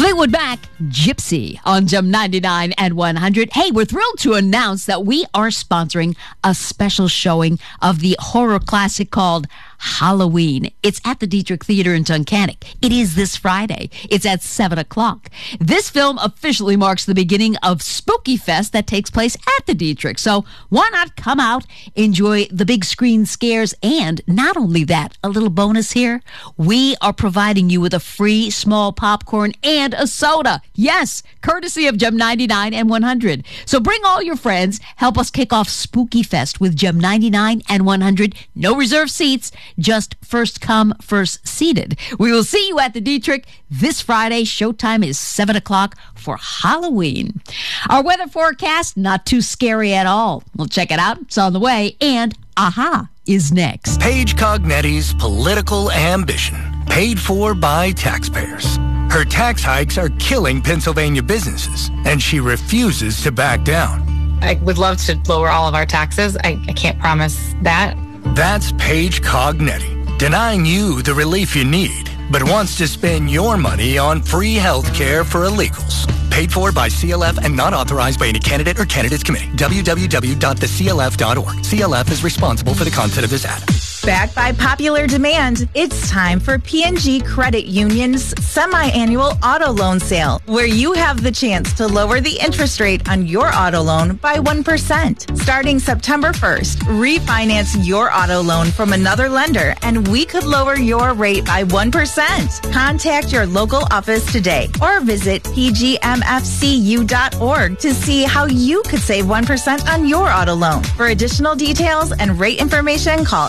Fleetwood Mac, Gypsy on Gem 99 and 100. Hey, we're thrilled to announce that we are sponsoring a special showing of the horror classic called Halloween. It's at the Dietrich Theater in Tunkhannock. It is this Friday. It's at 7 o'clock. This film officially marks the beginning of Spooky Fest that takes place at the Dietrich. So why not come out, enjoy the big screen scares, and not only that, a little bonus here, we are providing you with a free small popcorn and a soda. Yes, courtesy of Gem 99 and 100. So bring all your friends. Help us kick off Spooky Fest with Gem 99 and 100. No reserved seats. Just first come, first seated. We will see you at the Dietrich this Friday. Showtime is 7 o'clock for Halloween. Our weather forecast, not too scary at all. We'll check it out. It's on the way. And AHA is next. Paige Cognetti's political ambition, paid for by taxpayers. Her tax hikes are killing Pennsylvania businesses, and she refuses to back down. I would love to lower all of our taxes. I can't promise that. That's Paige Cognetti, denying you the relief you need, but wants to spend your money on free health care for illegals. Paid for by CLF and not authorized by any candidate or candidates committee. www.theclf.org. CLF is responsible for the content of this ad. Backed by popular demand, it's time for P&G Credit Union's semi-annual auto loan sale, where you have the chance to lower the interest rate on your auto loan by 1%. Starting September 1st, refinance your auto loan from another lender, and we could lower your rate by 1%. Contact your local office today or visit pgmfcu.org to see how you could save 1% on your auto loan. For additional details and rate information, call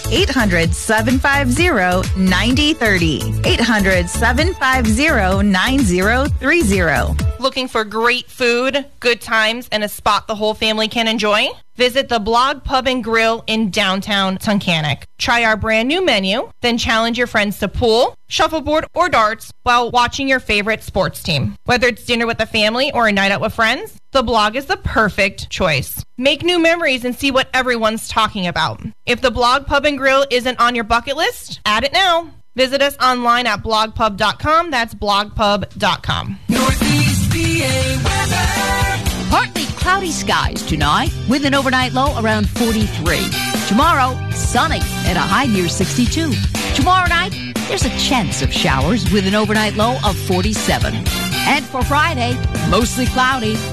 800-750-9030. 800-750-9030. Looking for great food, good times, and a spot the whole family can enjoy? Visit the Blog Pub and Grill in downtown Tunkhannock. Try our brand new menu, then challenge your friends to pool, shuffleboard, or darts while watching your favorite sports team. Whether it's dinner with the family or a night out with friends, the Blog is the perfect choice. Make new memories and see what everyone's talking about. If the Blog Pub and Grill isn't on your bucket list, add it now. Visit us online at blogpub.com. That's blogpub.com. Northeast PA weather. Partly cloudy skies tonight with an overnight low around 43. Tomorrow, sunny and a high near 62. Tomorrow night, there's a chance of showers with an overnight low of 47. And for Friday, mostly cloudy